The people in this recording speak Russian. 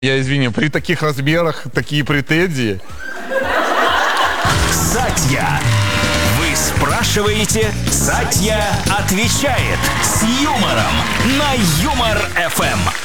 Я извини, при таких размерах такие претензии. Сатья. Вы спрашиваете, Сатья отвечает с юмором на Юмор ФМ.